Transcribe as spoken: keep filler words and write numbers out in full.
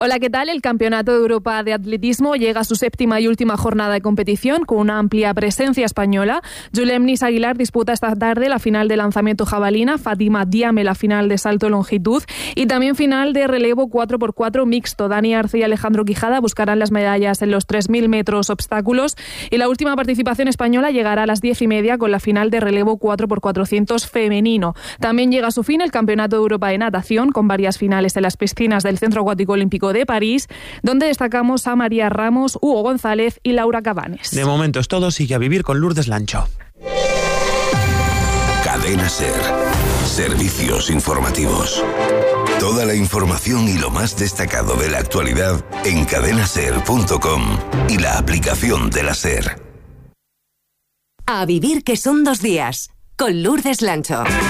Hola, ¿qué tal? El Campeonato de Europa de Atletismo llega a su séptima y última jornada de competición con una amplia presencia española. Julemnis Aguilar disputa esta tarde la final de lanzamiento jabalina, Fátima Diame la final de salto de longitud y también final de relevo cuatro por cuatro mixto. Dani Arce y Alejandro Quijada buscarán las medallas en los tres mil metros obstáculos y la última participación española llegará a las diez y media con la final de relevo cuatro por cuatrocientos femenino. También llega a su fin el Campeonato de Europa de Natación con varias finales en las piscinas del Centro Acuático Olímpico de París, donde destacamos a María Ramos, Hugo González y Laura Cabanes. De momento es todo, sigue a vivir con Lourdes Lancho. Cadena SER. Servicios informativos. Toda la información y lo más destacado de la actualidad en cadena ser punto com y la aplicación de la SER. A vivir que son dos días, con Lourdes Lancho.